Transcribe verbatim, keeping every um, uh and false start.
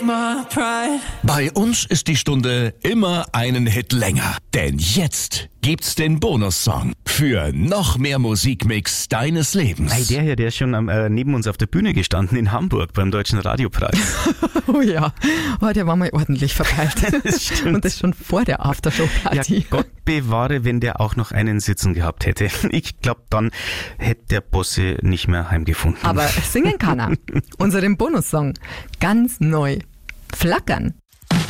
Bei uns ist die Stunde immer einen Hit länger. Denn jetzt gibt's den Bonussong für noch mehr Musikmix deines Lebens. Hey, der hier, der ist schon am, äh, neben uns auf der Bühne gestanden in Hamburg beim Deutschen Radiopreis. Oh ja, oh, der war mal ordentlich verpeilt. Das stimmt. Und das schon vor der Aftershow-Party. Ja, Gott bewahre, wenn der auch noch einen Sitzen gehabt hätte. Ich glaube, dann hätte der Bosse nicht mehr heimgefunden. Aber singen kann er. Unseren Bonussong. Ganz neu. Flackern.